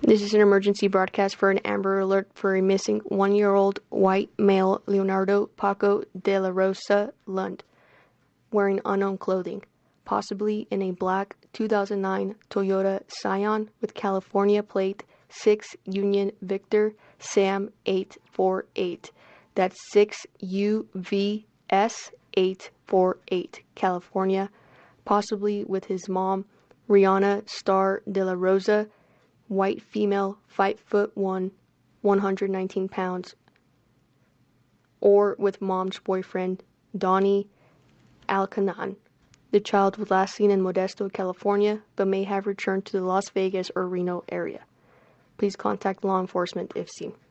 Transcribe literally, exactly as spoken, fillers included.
This is an emergency broadcast for an Amber Alert for a missing one-year-old white male Leonardo Paco de la Rosa Lund, wearing unknown clothing, possibly in a black two thousand nine Toyota Scion with California plate six Union Victor Sam eight four eight. That's six U V S eight four eight, California, possibly with his mom, Rihanna Star de la Rosa, white female, five foot one, one hundred nineteen pounds, or with mom's boyfriend, Donnie Alcanan. The child was last seen in Modesto, California, but may have returned to the Las Vegas or Reno area. Please contact law enforcement if seen.